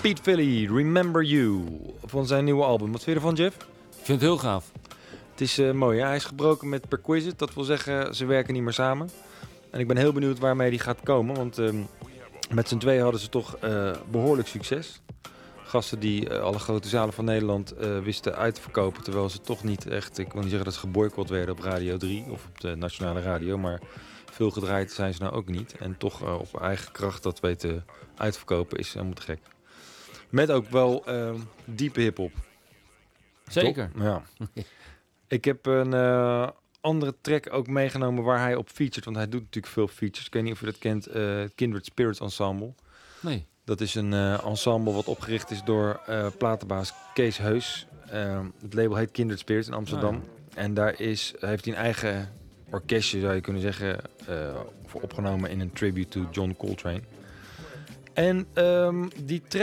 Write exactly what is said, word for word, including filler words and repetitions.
Pete Philly, Remember You, van zijn nieuwe album. Wat vind je ervan, Jeff? Ik vind het heel gaaf. Het is uh, mooi, ja? Hij is gebroken met Perquisite. Dat wil zeggen, ze werken niet meer samen. En ik ben heel benieuwd waarmee die gaat komen. Want uh, met z'n tweeën hadden ze toch uh, behoorlijk succes. Gasten die uh, alle grote zalen van Nederland uh, wisten uit te verkopen. Terwijl ze toch niet echt, ik wil niet zeggen dat ze geboycott werden op Radio drie of op de nationale radio. Maar veel gedraaid zijn ze nou ook niet. En toch uh, op eigen kracht dat weten uitverkopen is helemaal te gek. Met ook wel uh, diepe hiphop. Zeker. Top? Ja. Ik heb een uh, andere track ook meegenomen waar hij op featured. Want hij doet natuurlijk veel features. Ik weet niet of je dat kent. Uh, Kindred Spirits Ensemble. Nee. Dat is een uh, ensemble wat opgericht is door uh, platenbaas Kees Heus. Uh, het label heet Kindred Spirits in Amsterdam. Oh ja. En daar is, heeft hij een eigen orkestje, zou je kunnen zeggen, uh, voor opgenomen in een tribute to John Coltrane. En um, die track